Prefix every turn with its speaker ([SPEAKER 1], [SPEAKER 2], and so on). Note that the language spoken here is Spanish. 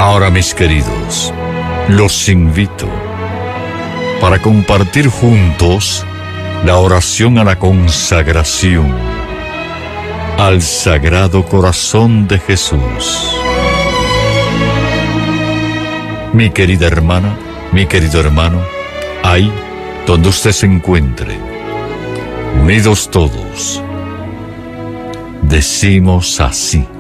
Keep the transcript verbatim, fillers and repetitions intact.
[SPEAKER 1] Ahora, mis queridos, los invito para compartir juntos la oración a la consagración al Sagrado Corazón de Jesús. Mi querida hermana, mi querido hermano, ahí donde usted se encuentre, unidos todos, decimos así: